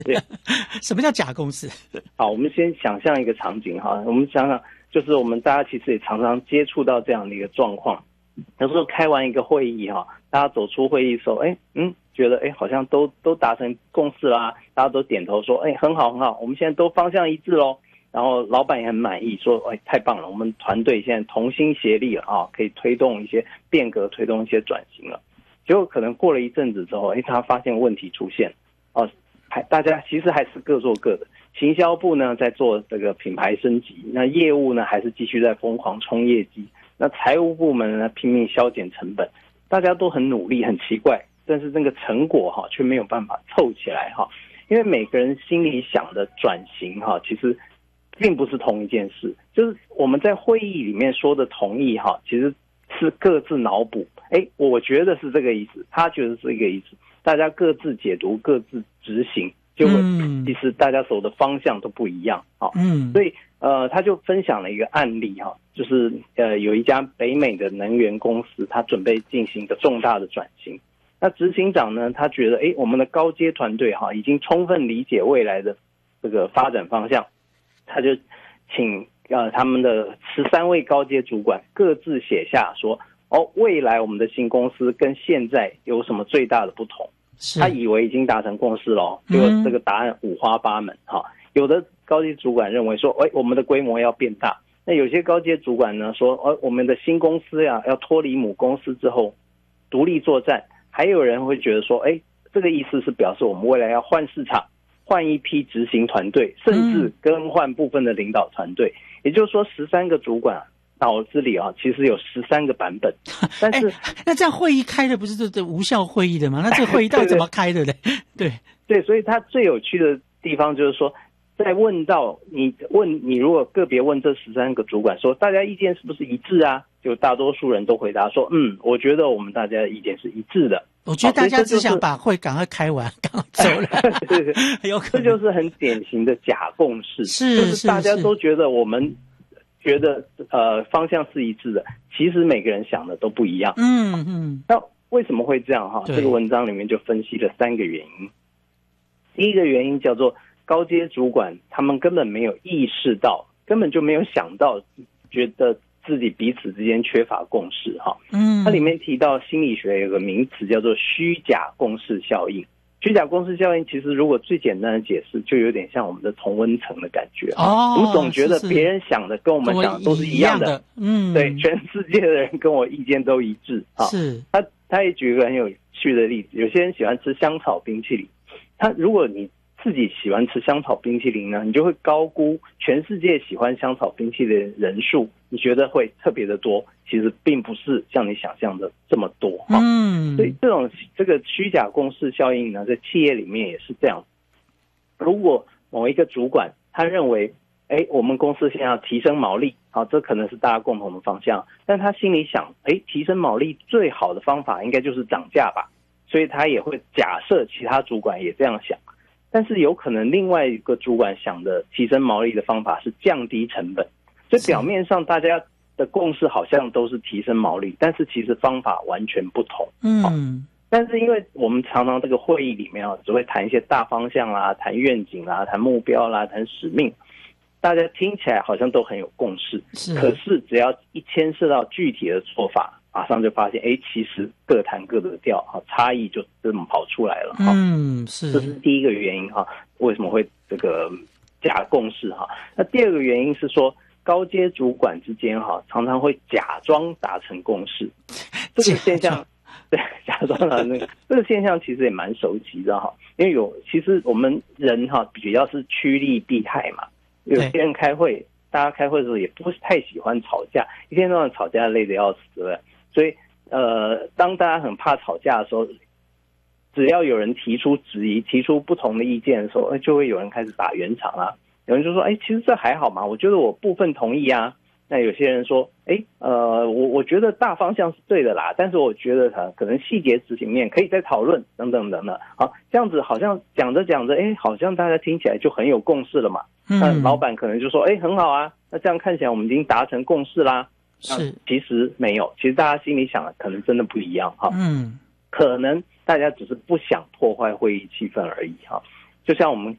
对， 什么叫假共识？ 好，我们先想象一个场景哈，我们想想，就是我们大家其实也常常接触到这样的一个状况，有时候开完一个会议哈，大家走出会议的时候，觉得好像都达成共识啦，大家都点头说，很好很好，我们现在都方向一致咯。然后老板也很满意，说，太棒了，我们团队现在同心协力了啊，可以推动一些变革，推动一些转型了。结果可能过了一阵子之后，他发现问题出现，大家其实还是各做各的。行销部呢在做这个品牌升级，那业务呢还是继续在疯狂冲业绩，那财务部门呢拼命削减成本，大家都很努力，很奇怪，但是那个成果却没有办法凑起来哈，因为每个人心里想的转型其实并不是同一件事，就是我们在会议里面说的同意其实是各自脑补，我觉得是这个意思，他觉得是这个意思，大家各自解读，各自执行，结果其实大家走的方向都不一样所以他就分享了一个案例就是有一家北美的能源公司，他准备进行一个重大的转型。那执行长呢，他觉得我们的高阶团队已经充分理解未来的这个发展方向，他就请他们的13位高阶主管各自写下说，未来我们的新公司跟现在有什么最大的不同。他以为已经达成共识了，结果这个答案五花八门有的高阶主管认为说，我们的规模要变大。那有些高阶主管呢说，我们的新公司要脱离母公司之后独立作战。还有人会觉得说，这个意思是表示我们未来要换市场，换一批执行团队，甚至更换部分的领导团队。也就是说13个主管脑子里其实有13个版本。但是那这样会议开的不是这无效会议的吗？那这个会议到底怎么开的呢？ 对，所以他最有趣的地方就是说，在问到你如果个别问这13个主管说大家意见是不是一致啊，就大多数人都回答说我觉得我们大家的意见是一致的。 我觉得大家只想把会赶快开完，赶快走了。 对，这就是很典型的假共识，就是大家都觉得我们觉得方向是一致的，其实每个人想的都不一样。那为什么会这样这个文章里面就分析了3个原因。第一个原因叫做高阶主管他们根本没有意识到，根本就没有想到，觉得自己彼此之间缺乏共识它里面提到心理学有个名词叫做虚假共识效应。虚假共识效应其实如果最简单的解释，就有点像我们的同温层的感觉我们总觉得别人想的跟我们想的都是一样的。对，全世界的人跟我意见都一致是。 他也举一个很有趣的例子，有些人喜欢吃香草冰淇淋，如果你自己喜欢吃香草冰淇淋呢，你就会高估全世界喜欢香草冰淇淋的人数，你觉得会特别的多，其实并不是像你想象的这么多所以这个虚假共识效应呢，在企业里面也是这样。如果某一个主管他认为我们公司现在要提升毛利这可能是大家共同的方向，但他心里想提升毛利最好的方法应该就是涨价吧，所以他也会假设其他主管也这样想。但是有可能另外一个主管想的提升毛利的方法是降低成本，所以表面上大家的共识好像都是提升毛利，但是其实方法完全不同但是因为我们常常这个会议里面只会谈一些大方向啦，谈愿景啦，谈目标啦，谈使命，大家听起来好像都很有共识，可是只要一牵涉到具体的做法，马上就发现其实各谈各的调差异就这么跑出来了这是第一个原因为什么会这个假共识那第二个原因是说，高阶主管之间常常会假装达成共识。这个现象对，假装的这个现象其实也蛮熟悉的因为其实我们人比较是趋利避害嘛，有些人开会，大家开会的时候也不是太喜欢吵架，一天到晚吵架累得要死，对不对？所以当大家很怕吵架的时候，只要有人提出质疑，提出不同的意见的时候，就会有人开始打圆场有人就说其实这还好嘛，我觉得我部分同意那有些人说我觉得大方向是对的啦，但是我觉得可能细节执行面可以再讨论等等等等这样子好像讲着讲着好像大家听起来就很有共识了嘛那老板可能就说很好那这样看起来我们已经达成共识啦。 是， 其实没有，其实大家心里想的可能真的不一样可能大家只是不想破坏会议气氛而已就像我们